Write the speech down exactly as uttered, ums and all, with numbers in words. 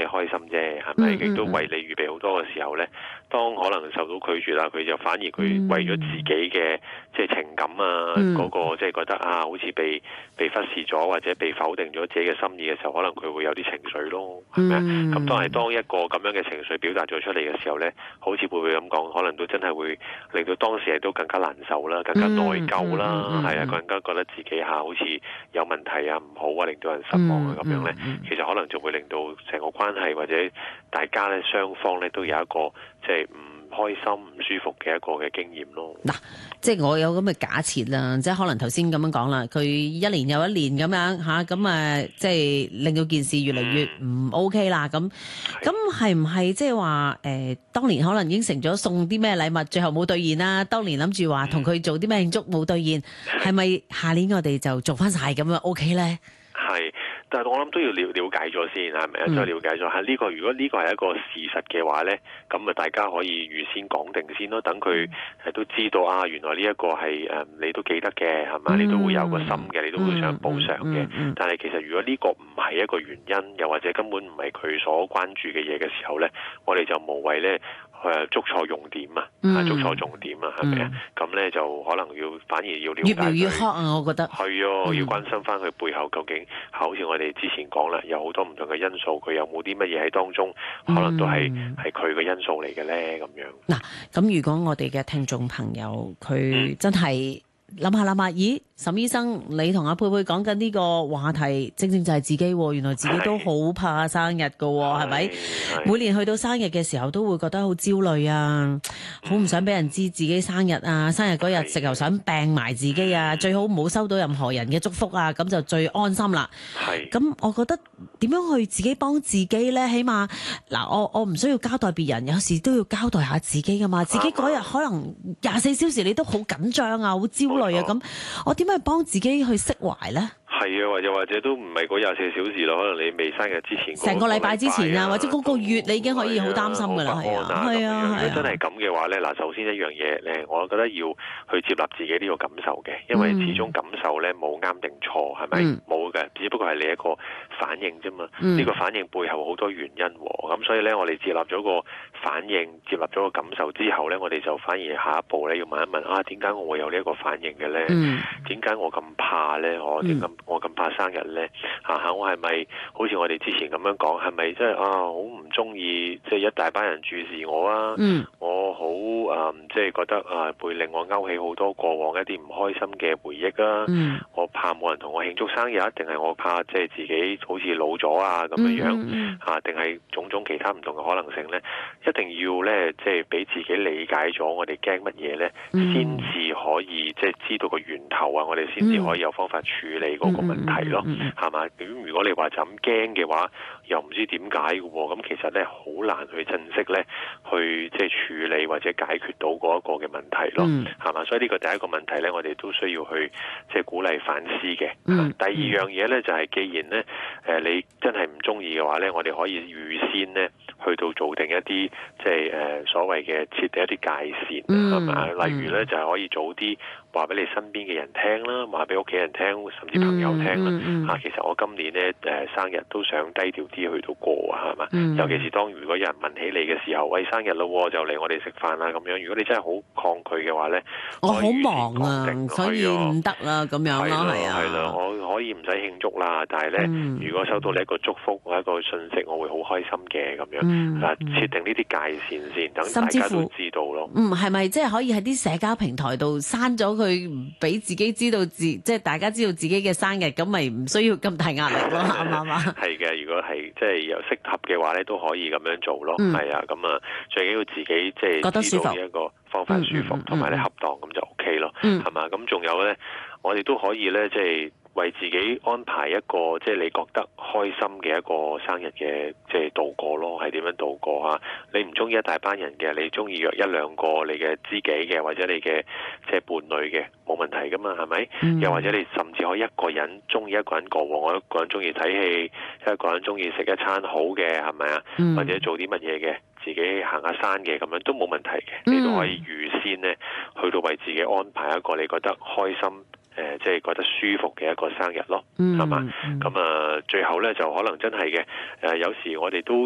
開心啫，係咪？亦都為你預備好多嘅時候咧，當可能受到拒絕啦，佢就反而佢為咗自己嘅即係情感啊，嗰個即係覺得啊，好似被被忽視咗或者被否定咗自己嘅心意嘅時候，可能佢會有啲情緒咯，係咪啊？咁當係當一個咁樣嘅情緒表達咗出嚟嘅時候咧，好似會會咁講，可能都真係會令到當事人都更加難受啦，更加內疚啦，係啊，更加覺得自己嚇好似有問題啊，唔好啊，令到人失望啊咁樣咧，其實可能就會令到成個關係或者大家咧雙方咧都有一個即係唔開心、唔舒服嘅一個嘅經驗咯。 嗱，即係我有咁嘅假設啦，即係可能頭先咁樣講啦，佢一年又一年咁樣嚇，咁啊即係令到件事越嚟越唔 OK 啦。咁咁係唔係即係話誒，當年可能應承咗送啲咩禮物，最後冇兌現啦？當年諗住話同佢做啲咩慶祝冇兌現，係咪下年我哋就做翻晒咁樣 OK 咧？ 係。但係我諗都要了了解咗先，係咪啊？再了解咗嚇呢個，如果呢個係一個事實嘅話咧，咁啊大家可以預先講定先咯，等佢係都知道啊，原來呢一個係誒你都記得嘅，係嘛？你都會有個心嘅，你都會想補償嘅。但係其實如果呢個唔係一個原因，又或者根本唔係佢所關注嘅嘢嘅時候咧，我哋就無謂咧誒捉錯用點啊，捉錯重點啊，係咪啊？咁咧就可能要反而要了解佢。越描越黑啊！我覺得係啊，要關心翻佢背後究竟好似我哋之前講啦，有好多唔同嘅因素，佢有冇啲乜嘢喺當中，可能都係係佢嘅因素嚟嘅咧，咁樣。嗱， 咁如果我哋嘅聽眾朋友佢真係諗下諗下，咦，沈醫生，你同阿佩佩講緊呢個話題，正正就係自己，原來自己都好怕生日㗎，係咪？每年去到生日嘅時候，都會覺得好焦慮啊，好唔想俾人知自己生日啊，生日嗰日直頭想病埋自己啊，最好唔好收到任何人嘅祝福啊，咁就最安心啦。係。咁我覺得點樣去自己幫自己咧？起碼嗱，我我唔需要交代別人，有時都要交代下自己噶嘛。自己嗰日可能廿四小時你都好緊張啊，好焦慮啊，咁我點樣去幫自己去釋懷咧？ 係啊，或者或者都唔係嗰廿四小時咯，可能你未生日之前， 成個禮拜之前啊，或者嗰個月你已經可以好擔心噶啦，係啊，係啊。 如果真係咁嘅話咧，嗱，首先一樣嘢咧，我覺得要去接納自己呢個感受嘅，因為始終感受咧冇啱定錯，係咪？冇嘅，只不過係你一個反應啫嘛。呢個反應背後好多原因喎，咁所以咧，我哋接納咗個反應，接納咗個感受之後咧，我哋就反而下一步咧要問一問啊，點解我會有呢一個反應嘅咧？點解我咁怕咧？我點咁？我咁怕生日咧，嚇嚇，我係咪好似我哋之前咁樣講？係咪即係啊，好唔中意即係一大班人注視我啊？嗯、我好誒，即係覺得啊，會令我勾起好多過往一啲唔開心嘅回憶啊！嗯、我怕冇人同我慶祝生日，定係我怕即係自己好似老咗啊咁樣樣嚇？定係、嗯嗯、種種其他唔同嘅可能性咧？一定要咧，即係俾自己理解咗我哋驚乜嘢咧，先至、嗯、可以即係、就是、知道個源頭啊！我哋先至可以有方法處理嗰個問題咯，係嘛、嗯？咁、嗯、如果你話就咁驚嘅話，又唔知點解嘅喎，咁其實咧好難去珍惜咧，去即係處理或者解決到嗰一個嘅問題咯，係嘛、嗯？所以呢個第一個問題咧，我哋都需要去即係鼓勵反思嘅。嗯、第二樣嘢咧就係、是，既然咧誒你真係唔中意嘅話咧，我哋可以預先咧去到做定一啲即係誒所謂嘅設定一啲界線，係嘛、嗯？例如咧就係可以早啲話俾你身邊嘅人聽啦，話俾屋企人聽，甚至朋友聽啦。嚇、嗯，嗯、其實我今年咧誒生日都想低調啲去到過啊，係嘛？嗯、尤其是當如果有人問起你嘅時候，喂，生日咯，就嚟我哋食飯啦咁樣。如果你真係好抗拒嘅話咧， 我好忙啊，所以唔得啦咁樣咯，係啊。 係啦，我可以唔使慶祝啦，但係咧，嗯、如果收到你一個祝福或一個信息，我會好開心嘅咁樣。嗱、嗯，嗯、設定呢啲界線先，等大家都知道咯。 嗯，係咪即係可以喺啲社交平台度刪咗佢，唔俾自己知道自，即係大家知道自己嘅生日，咁咪唔需要咁大壓力咯，啱唔啱啊？ 係嘅，如果係即係有適合嘅話咧，都可以咁樣做咯。係啊、嗯，咁啊，最緊要自己即係覺得舒服， 一個方法舒服，同埋咧恰當咁就 O K 咯。係嘛、嗯，咁仲有咧，我哋都可以咧，即係為自己安排一個即係你覺得開心嘅一個生日嘅即係度過咯，係點樣度過啊？你唔中意一大班人嘅，你中意約一兩個你嘅知己嘅，或者你嘅即係伴侶嘅，冇問題噶嘛，係咪？嗯、又或者你甚至可以一個人中意一個人過，我一個人中意睇戲，一個人中意食一餐好嘅，係咪啊？嗯、或者做啲乜嘢嘅，自己行下山嘅，咁樣都冇問題嘅，嗯、你都可以預先呢去到為自己安排一個你覺得開心。誒、呃，即係覺得舒服嘅一個生日咯，係嘛、嗯？咁啊、嗯，最後咧就可能真係嘅，誒、呃，有時我哋都